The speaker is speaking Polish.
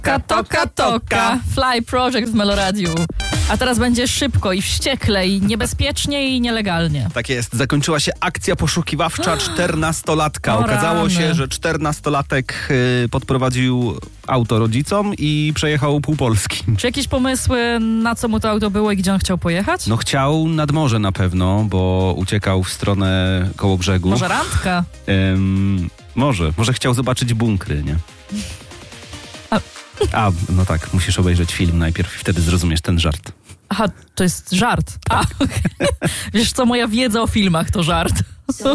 Toka. Fly Project w Meloradiu. A teraz będzie szybko i wściekle i niebezpiecznie i nielegalnie. Tak jest. Zakończyła się akcja poszukiwawcza 14-latka. Okazało się, że 14-latek podprowadził auto rodzicom i przejechał pół Polski. Czy jakieś pomysły, na co mu to auto było i gdzie on chciał pojechać? No chciał nad morze na pewno, bo uciekał w stronę koło brzegu. Może randka? Może chciał zobaczyć bunkry, nie? No tak, musisz obejrzeć film najpierw i wtedy zrozumiesz ten żart. Aha, to jest żart. Wiesz co, moja wiedza o filmach to żart.